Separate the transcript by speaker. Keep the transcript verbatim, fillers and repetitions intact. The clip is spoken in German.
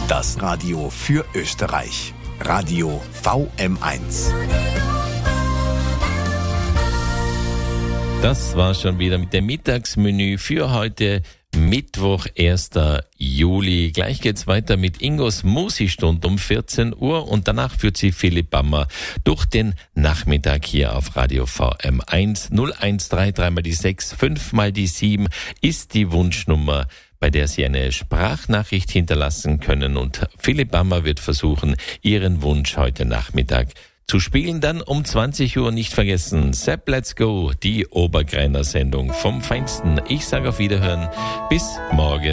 Speaker 1: Das Radio für Österreich. Radio V M eins.
Speaker 2: Das war schon wieder mit dem Mittagsmenü für heute, Mittwoch, ersten Juli. Gleich geht's weiter mit Ingos Musikstund um vierzehn Uhr und danach führt sie Philipp Bammer durch den Nachmittag hier auf Radio V M eins. null eins drei drei mal die sechs, fünf mal die sieben ist die Wunschnummer, bei der Sie eine Sprachnachricht hinterlassen können, und Philipp Bammer wird versuchen, Ihren Wunsch heute Nachmittag zu spielen. Dann um zwanzig Uhr nicht vergessen, Sepp Let's Go, die Obergreiner Sendung vom Feinsten. Ich sage auf Wiederhören, bis morgen.